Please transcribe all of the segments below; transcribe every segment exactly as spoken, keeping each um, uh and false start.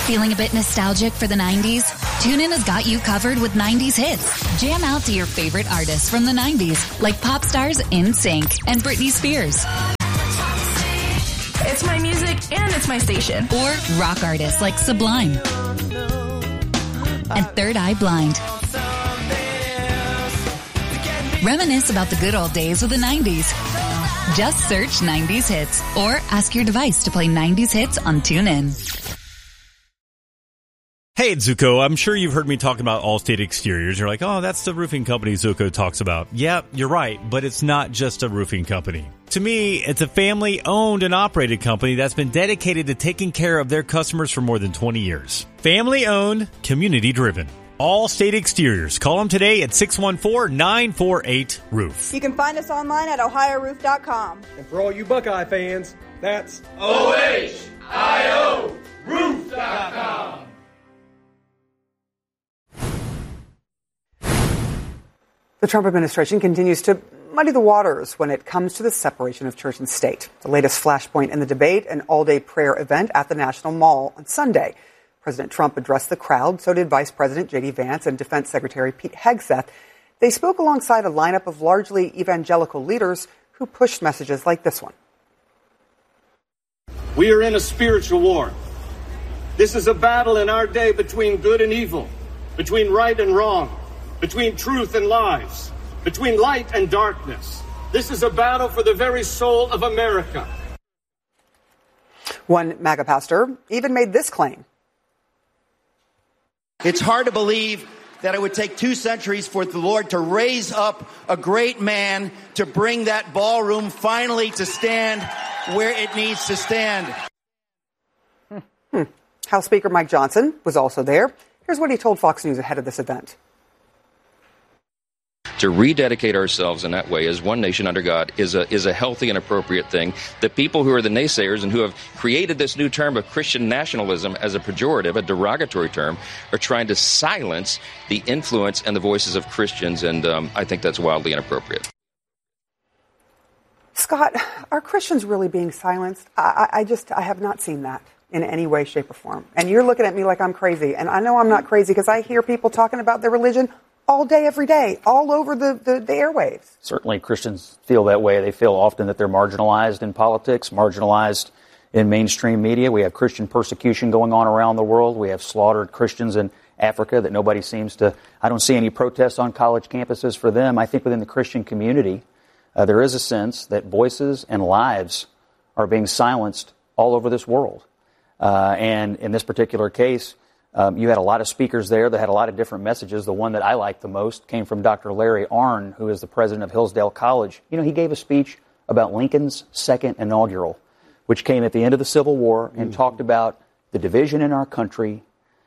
Feeling a bit nostalgic for the nineties? TuneIn has got you covered with nineties hits. Jam out to your favorite artists from the nineties, like pop stars NSYNC and Britney Spears. It's my music and it's my station. Or rock artists like Sublime and Third Eye Blind. Reminisce about the good old days of the nineties. Just search nineties hits or ask your device to play nineties hits on TuneIn. Hey, it's Zuko. I'm sure you've heard me talk about Allstate Exteriors. You're like, oh, that's the roofing company Zuko talks about. Yeah, you're right, but it's not just a roofing company. To me, it's a family-owned and operated company that's been dedicated to taking care of their customers for more than twenty years. Family-owned, community-driven. Allstate Exteriors. Call them today at six one four, nine four eight, roof. You can find us online at ohio roof dot com. And for all you Buckeye fans, that's O H I O roof dot com. The Trump administration continues to muddy the waters when it comes to the separation of church and state. The latest flashpoint in the debate, an all-day prayer event at the National Mall on Sunday. President Trump addressed the crowd, so did Vice President J D Vance and Defense Secretary Pete Hegseth. They spoke alongside a lineup of largely evangelical leaders who pushed messages like this one. We are in a spiritual war. This is a battle in our day between good and evil, between right and wrong, between truth and lies, between light and darkness. This is a battle for the very soul of America. One MAGA pastor even made this claim. It's hard to believe that it would take two centuries for the Lord to raise up a great man to bring that ballroom finally to stand where it needs to stand. Hmm. House Speaker Mike Johnson was also there. Here's what he told Fox News ahead of this event. To rededicate ourselves in that way as one nation under God is a is a healthy and appropriate thing. The people who are the naysayers and who have created this new term of Christian nationalism as a pejorative, a derogatory term, are trying to silence the influence and the voices of Christians, and um, I think that's wildly inappropriate. Scott, are Christians really being silenced? I, I just, I have not seen that in any way, shape, or form. And you're looking at me like I'm crazy, and I know I'm not crazy because I hear people talking about their religion all day, every day, all over the, the, the airwaves. Certainly Christians feel that way. They feel often that they're marginalized in politics, marginalized in mainstream media. We have Christian persecution going on around the world. We have slaughtered Christians in Africa that nobody seems to, I don't see any protests on college campuses for them. I think within the Christian community, uh, there is a sense that voices and lives are being silenced all over this world. Uh, and in this particular case, Um, you had a lot of speakers there that had a lot of different messages. The one that I liked the most came from Doctor Larry Arnn, who is the president of Hillsdale College. You know, he gave a speech about Lincoln's second inaugural, which came at the end of the Civil War and mm-hmm. talked about the division in our country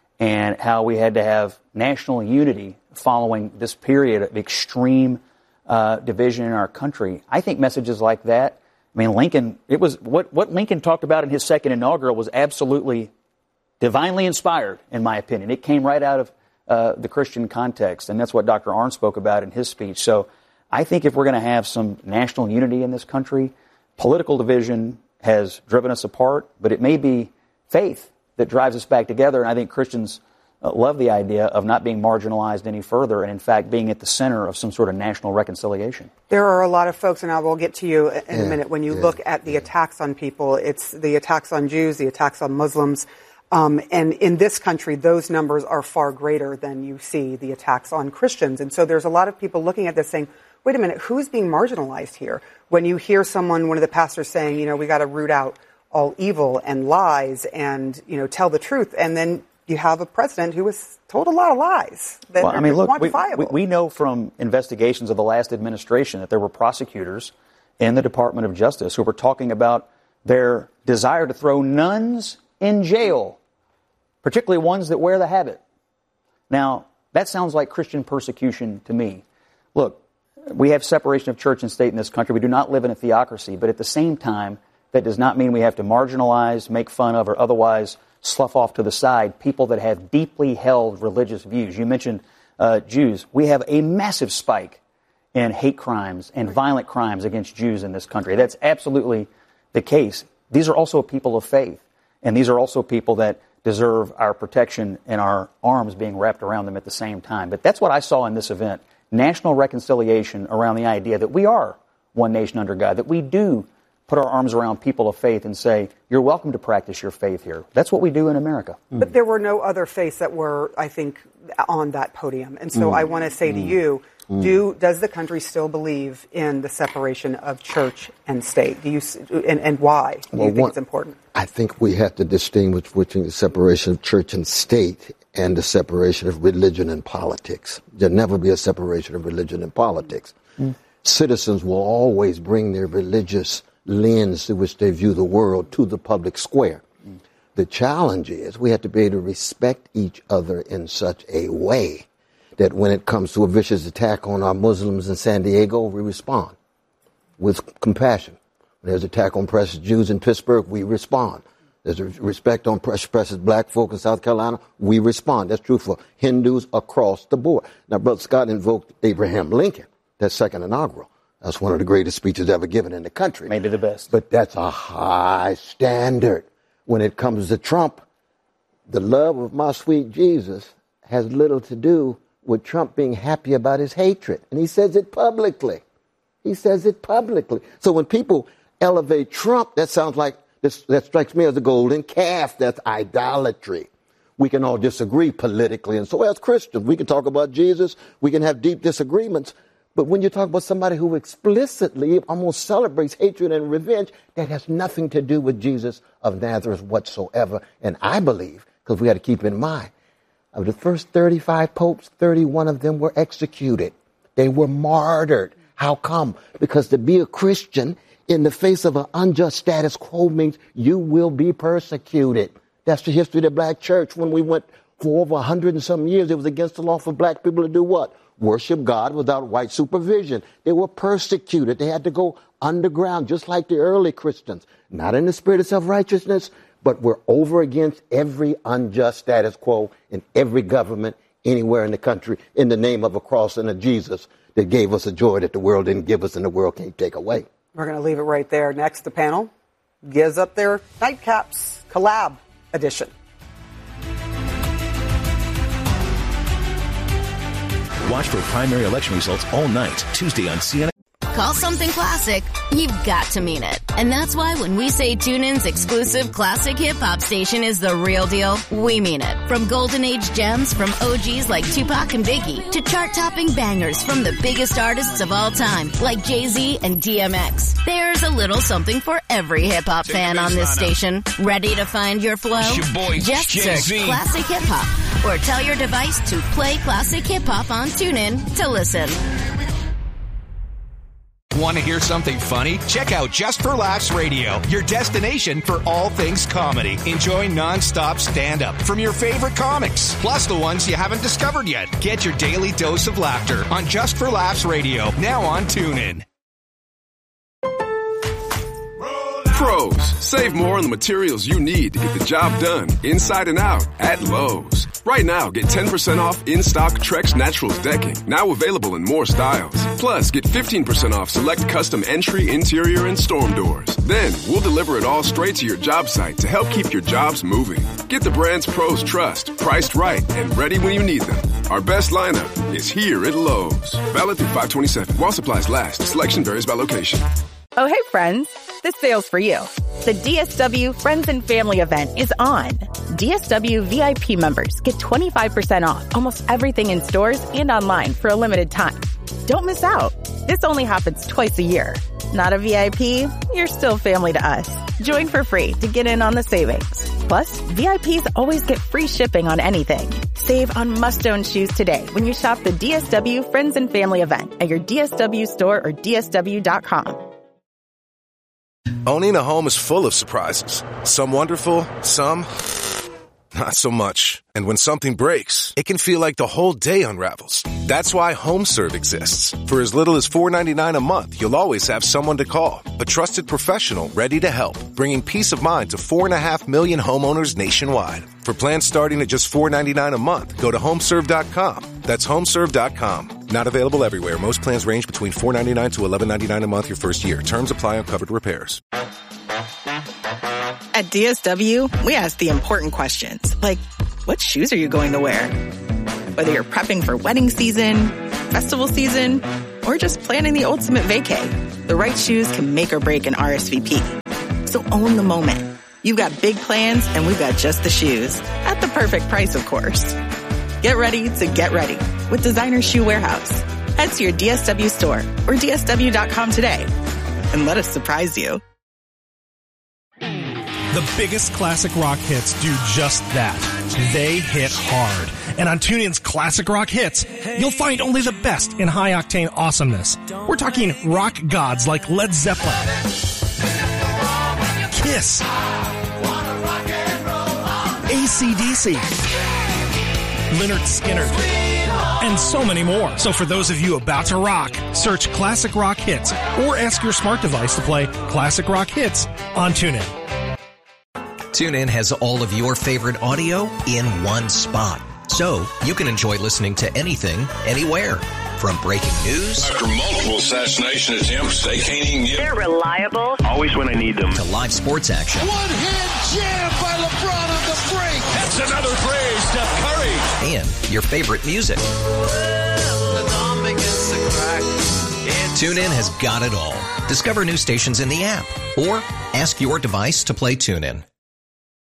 and how we had to have national unity following this period of extreme uh, division in our country. I think messages like that, I mean, Lincoln, it was what, what Lincoln talked about in his second inaugural was absolutely divinely inspired, in my opinion. It came right out of uh, the Christian context, and that's what Doctor Arnn spoke about in his speech. So I think if we're going to have some national unity in this country, political division has driven us apart, but it may be faith that drives us back together, and I think Christians uh, love the idea of not being marginalized any further and, in fact, being at the center of some sort of national reconciliation. There are a lot of folks, and I will get to you in yeah, a minute, when you yeah, look at the yeah. attacks on people. It's the attacks on Jews, the attacks on Muslims. Um, and in this country, those numbers are far greater than you see the attacks on Christians. And so there's a lot of people looking at this saying, wait a minute, who's being marginalized here? When you hear someone, one of the pastors saying, you know, we got to root out all evil and lies and, you know, tell the truth. And then you have a president who was told a lot of lies that well, are I mean, look, quantifiable. We, we, we know from investigations of the last administration that there were prosecutors in the Department of Justice who were talking about their desire to throw nuns in jail, particularly ones that wear the habit. Now, that sounds like Christian persecution to me. Look, we have separation of church and state in this country. We do not live in a theocracy, but at the same time, that does not mean we have to marginalize, make fun of, or otherwise slough off to the side people that have deeply held religious views. You mentioned uh, Jews. We have a massive spike in hate crimes and violent crimes against Jews in this country. That's absolutely the case. These are also people of faith. And these are also people that deserve our protection and our arms being wrapped around them at the same time. But that's what I saw in this event, national reconciliation around the idea that we are one nation under God, that we do put our arms around people of faith and say, you're welcome to practice your faith here. That's what we do in America. But there were no other faiths that were, I think, on that podium. And so mm. I want to say mm. to you, mm. do does the country still believe in the separation of church and state? Do you and, and why do well, you think one, it's important? I think we have to distinguish between the separation of church and state and the separation of religion and politics. There'll never be a separation of religion and politics. Mm. Citizens will always bring their religious lens through which they view the world to the public square. Mm. The challenge is we have to be able to respect each other in such a way that when it comes to a vicious attack on our Muslims in San Diego, we respond with compassion. When there's an attack on precious Jews in Pittsburgh, we respond. There's a respect on precious, precious black folk in South Carolina, we respond. That's true for Hindus across the board. Now, Brother Scott invoked Abraham Lincoln, that second inaugural. That's one of the greatest speeches ever given in the country. Maybe the best. But that's a high standard. When it comes to Trump, the love of my sweet Jesus has little to do with Trump being happy about his hatred. And he says it publicly. He says it publicly. So when people elevate Trump, that sounds like, this, that strikes me as a golden calf. That's idolatry. We can all disagree politically. And so as Christians, we can talk about Jesus. We can have deep disagreements. But when you talk about somebody who explicitly almost celebrates hatred and revenge, that has nothing to do with Jesus of Nazareth whatsoever. And I believe, because we got to keep in mind, of the first thirty-five popes, thirty-one of them were executed. They were martyred. How come? Because to be a Christian in the face of an unjust status quo means you will be persecuted. That's the history of the black church. When we went for over a hundred and some years, it was against the law for black people to do what? Worship God without white supervision. They were persecuted. They had to go underground, just like the early Christians. Not in the spirit of self-righteousness, but we're over against every unjust status quo in every government anywhere in the country in the name of a cross and a Jesus that gave us a joy that the world didn't give us and the world can't take away. We're going to leave it right there. Next, the panel gives up their nightcaps collab edition. Watch for primary election results all night, Tuesday on C N N. Call something classic, you've got to mean it. And that's why when we say TuneIn's exclusive classic hip-hop station is the real deal, we mean it. From golden age gems from O Gs like Tupac and Biggie to chart-topping bangers from the biggest artists of all time like Jay-Z and D M X. There's a little something for every hip-hop fan on this station. Ready to find your flow? Your boy, Just Jay-Z. search Classic Hip-Hop or tell your device to play Classic Hip-Hop on TuneIn to listen. Want to hear something funny? Check out Just for Laughs Radio, your destination for all things comedy. Enjoy non-stop stand-up from your favorite comics, plus the ones you haven't discovered yet. Get your daily dose of laughter on Just for Laughs Radio, now on TuneIn. Pros, save more on the materials you need to get the job done, inside and out, at Lowe's. Right now, get ten percent off in-stock Trex Naturals decking, now available in more styles. Plus, get fifteen percent off select custom entry, interior, and storm doors. Then, we'll deliver it all straight to your job site to help keep your jobs moving. Get the brands pros trust, priced right, and ready when you need them. Our best lineup is here at Lowe's. Valid through five twenty-seven. While supplies last, selection varies by location. Oh, hey, friends. This sale's for you. The D S W Friends and Family event is on. D S W V I P members get twenty-five percent off almost everything in stores and online for a limited time. Don't miss out. This only happens twice a year. Not a V I P? You're still family to us. Join for free to get in on the savings. Plus, V I Ps always get free shipping on anything. Save on must-own shoes today when you shop the D S W Friends and Family event at your D S W store or D S W dot com. Owning a home is full of surprises. Some wonderful, some not so much. And when something breaks, it can feel like the whole day unravels. That's why HomeServe exists. For as little as four dollars and ninety-nine cents a month, you'll always have someone to call. A trusted professional ready to help, bringing peace of mind to four and a half million homeowners nationwide. For plans starting at just four dollars and ninety-nine cents a month, go to homeserve dot com. That's homeserve dot com. Not available everywhere. Most plans range between four dollars and ninety-nine cents to eleven dollars and ninety-nine cents a month your first year. Terms apply on covered repairs. At D S W, we ask the important questions, like, what shoes are you going to wear? Whether you're prepping for wedding season, festival season, or just planning the ultimate vacay, the right shoes can make or break an R S V P. So own the moment. You've got big plans, and we've got just the shoes. At the perfect price, of course. Get ready to get ready with Designer Shoe Warehouse. Head to your D S W store or D S W dot com today and let us surprise you. The biggest classic rock hits do just that. They hit hard. And on TuneIn's Classic Rock Hits, you'll find only the best in high-octane awesomeness. We're talking rock gods like Led Zeppelin, Kiss, A C D C, Lynyrd Skynyrd, and so many more. So for those of you about to rock, search Classic Rock Hits or ask your smart device to play Classic Rock Hits on TuneIn. TuneIn has all of your favorite audio in one spot, so you can enjoy listening to anything, anywhere. From breaking news after multiple assassination attempts, they can't even get. They're reliable. Always when I need them. To live sports action. One-hand jam by LeBron on the break. That's another phrase, Steph Curry. And your favorite music. TuneIn has got it all. Discover new stations in the app or ask your device to play TuneIn.